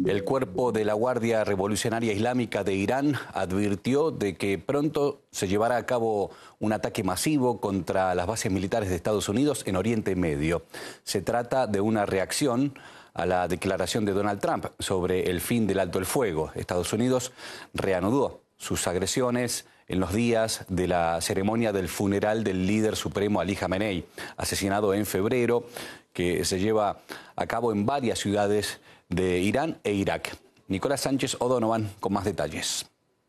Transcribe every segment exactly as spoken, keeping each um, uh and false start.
El cuerpo de la Guardia Revolucionaria Islámica de Irán advirtió de que pronto se llevará a cabo un ataque masivo contra las bases militares de Estados Unidos en Oriente Medio. Se trata de una reacción a la declaración de Donald Trump sobre el fin del alto el fuego. Estados Unidos reanudó sus agresiones en los días de la ceremonia del funeral del líder supremo Ali Jamenei, asesinado en febrero, que se lleva a cabo en varias ciudades de Irán e Irak. Nicolás Sánchez O'Donovan con más detalles.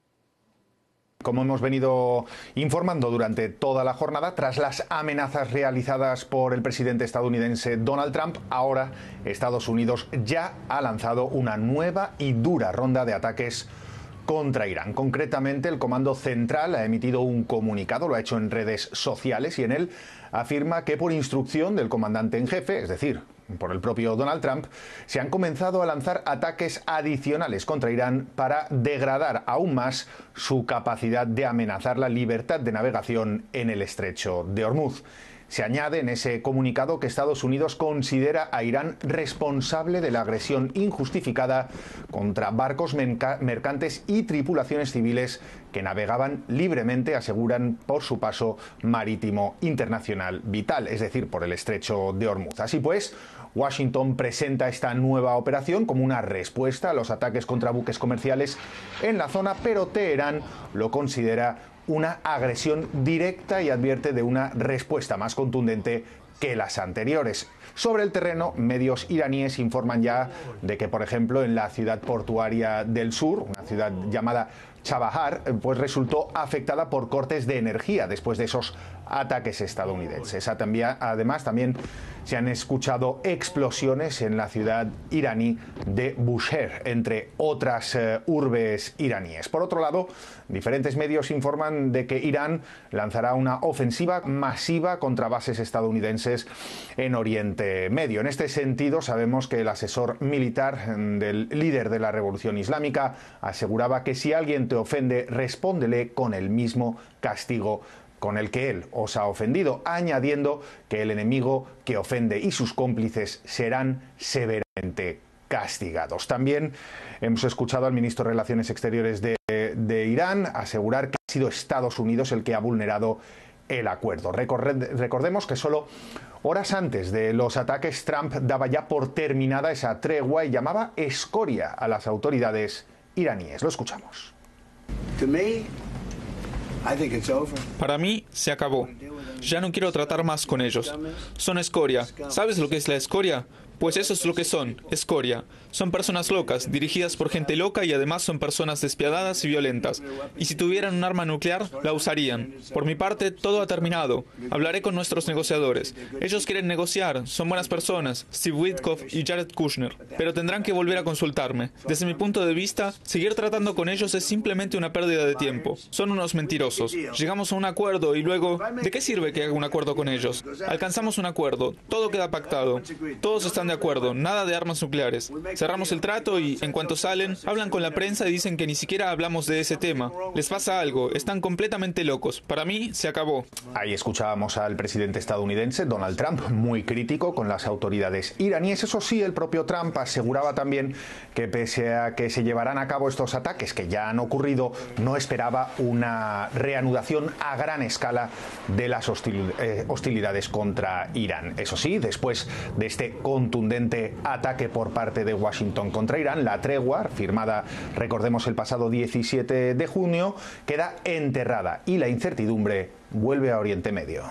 Como hemos venido informando durante toda la jornada, tras las amenazas realizadas por el presidente estadounidense Donald Trump, ahora Estados Unidos ya ha lanzado una nueva y dura ronda de ataques contra Irán. Concretamente, el Comando Central ha emitido un comunicado, lo ha hecho en redes sociales, y en él afirma que por instrucción del comandante en jefe, es decir, por el propio Donald Trump, se han comenzado a lanzar ataques adicionales contra Irán para degradar aún más su capacidad de amenazar la libertad de navegación en el estrecho de Hormuz. Se añade en ese comunicado que Estados Unidos considera a Irán responsable de la agresión injustificada contra barcos mercantes y tripulaciones civiles que navegaban libremente, aseguran, por su paso marítimo internacional vital, es decir, por el estrecho de Hormuz. Así pues, Washington presenta esta nueva operación como una respuesta a los ataques contra buques comerciales en la zona, pero Teherán lo considera una agresión directa y advierte de una respuesta más contundente que las anteriores. Sobre el terreno, medios iraníes informan ya de que, por ejemplo, en la ciudad portuaria del sur, una ciudad llamada Chabahar, pues resultó afectada por cortes de energía después de esos ataques estadounidenses. Además, también se han escuchado explosiones en la ciudad iraní de Bushehr, entre otras eh, urbes iraníes. Por otro lado, diferentes medios informan de que Irán lanzará una ofensiva masiva contra bases estadounidenses en Oriente Medio. En este sentido, sabemos que el asesor militar del líder de la Revolución Islámica aseguraba que si alguien te ofende, respóndele con el mismo castigo con el que él os ha ofendido, añadiendo que el enemigo que ofende y sus cómplices serán severamente castigados. También hemos escuchado al ministro de Relaciones Exteriores de, de Irán asegurar que ha sido Estados Unidos el que ha vulnerado el acuerdo. Recordemos que solo horas antes de los ataques, Trump daba ya por terminada esa tregua y llamaba escoria a las autoridades iraníes. Lo escuchamos. Para mí, se acabó. Ya no quiero tratar más con ellos. Son escoria. ¿Sabes lo que es la escoria? Pues eso es lo que son, escoria. Son personas locas, dirigidas por gente loca y además son personas despiadadas y violentas. Y si tuvieran un arma nuclear, la usarían. Por mi parte, todo ha terminado. Hablaré con nuestros negociadores. Ellos quieren negociar, son buenas personas, Steve Witkoff y Jared Kushner. Pero tendrán que volver a consultarme. Desde mi punto de vista, seguir tratando con ellos es simplemente una pérdida de tiempo. Son unos mentirosos. Llegamos a un acuerdo y luego, ¿de qué sirve que haga un acuerdo con ellos? Alcanzamos un acuerdo, todo queda pactado. Todos están de acuerdo, nada de armas nucleares. Cerramos el trato y, en cuanto salen, hablan con la prensa y dicen que ni siquiera hablamos de ese tema. Les pasa algo, están completamente locos. Para mí, se acabó. Ahí escuchábamos al presidente estadounidense, Donald Trump, muy crítico con las autoridades iraníes. Eso sí, el propio Trump aseguraba también que pese a que se llevarán a cabo estos ataques que ya han ocurrido, no esperaba una reanudación a gran escala de las hostil- eh, hostilidades contra Irán. Eso sí, después de este contundente ataque por parte de Washington contra Irán, la tregua, firmada, recordemos, el pasado diecisiete de junio, queda enterrada y la incertidumbre vuelve a Oriente Medio.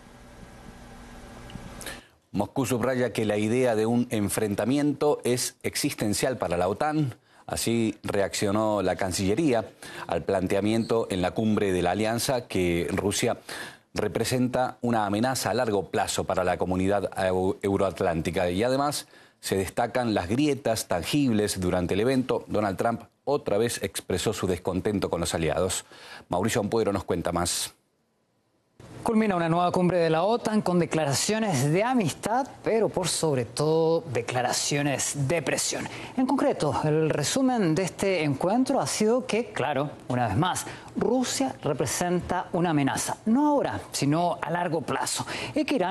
Moscú subraya que la idea de un enfrentamiento es existencial para la OTAN. Así reaccionó la Cancillería al planteamiento en la cumbre de la Alianza que Rusia representa una amenaza a largo plazo para la comunidad euroatlántica. Y además se destacan las grietas tangibles durante el evento. Donald Trump otra vez expresó su descontento con los aliados. Mauricio Ampuero nos cuenta más. Culmina una nueva cumbre de la OTAN con declaraciones de amistad, pero por sobre todo declaraciones de presión. En concreto, el resumen de este encuentro ha sido que, claro, una vez más, Rusia representa una amenaza, no ahora, sino a largo plazo, y que Irán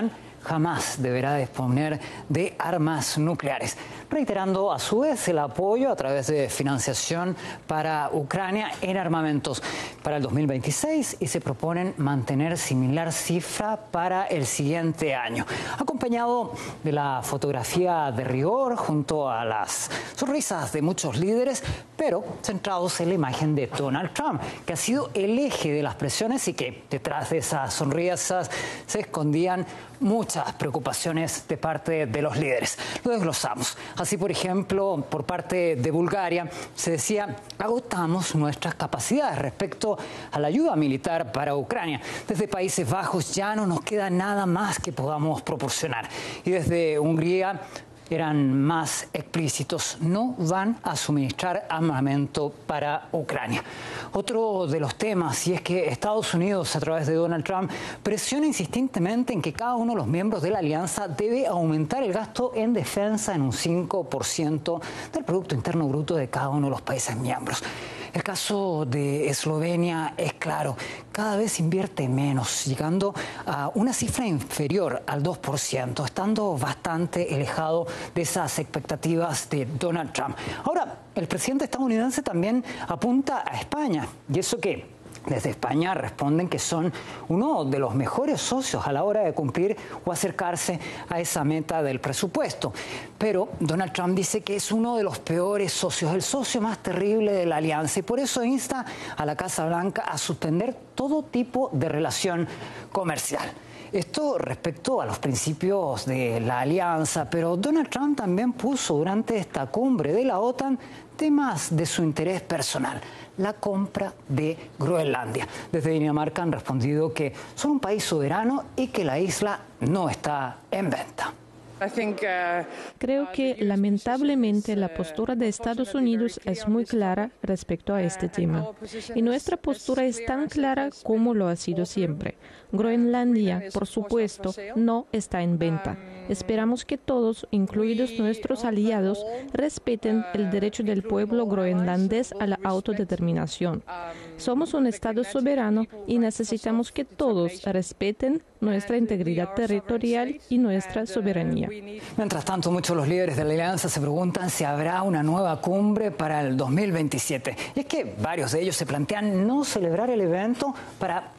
jamás deberá disponer de armas nucleares, reiterando a su vez el apoyo a través de financiación para Ucrania en armamentos para el dos mil veintiséis y se proponen mantener similar cifra para el siguiente año, acompañado de la fotografía de rigor junto a las sonrisas de muchos líderes, pero centrados en la imagen de Donald Trump, que ha sido el eje de las presiones y que detrás de esas sonrisas se escondían muchas preocupaciones de parte de los líderes. Lo desglosamos. Así, por ejemplo, por parte de Bulgaria se decía: agotamos nuestras capacidades respecto a la ayuda militar para Ucrania. Desde Países Bajos ya no nos queda nada más que podamos proporcionar. Y desde Hungría eran más explícitos: no van a suministrar armamento para Ucrania. Otro de los temas, y es que Estados Unidos, a través de Donald Trump, presiona insistentemente en que cada uno de los miembros de la alianza debe aumentar el gasto en defensa en un cinco por ciento del Producto Interno Bruto de cada uno de los países miembros. El caso de Eslovenia es claro, cada vez invierte menos, llegando a una cifra inferior al dos por ciento, estando bastante alejado de esas expectativas de Donald Trump. Ahora, el presidente estadounidense también apunta a España, y eso que desde España responden que son uno de los mejores socios a la hora de cumplir o acercarse a esa meta del presupuesto. Pero Donald Trump dice que es uno de los peores socios, el socio más terrible de la alianza, y por eso insta a la Casa Blanca a suspender todo tipo de relación comercial. Esto respecto a los principios de la alianza, pero Donald Trump también puso durante esta cumbre de la OTAN temas de su interés personal: la compra de Groenlandia. Desde Dinamarca han respondido que son un país soberano y que la isla no está en venta. Creo que lamentablemente la postura de Estados Unidos es muy clara respecto a este tema. Y nuestra postura es tan clara como lo ha sido siempre. Groenlandia, por supuesto, no está en venta. Esperamos que todos, incluidos nuestros aliados, respeten el derecho del pueblo groenlandés a la autodeterminación. Somos un Estado soberano y necesitamos que todos respeten nuestra integridad territorial y nuestra soberanía. Mientras tanto, muchos de los líderes de la alianza se preguntan si habrá una nueva cumbre para el dos mil veintisiete. Y es que varios de ellos se plantean no celebrar el evento para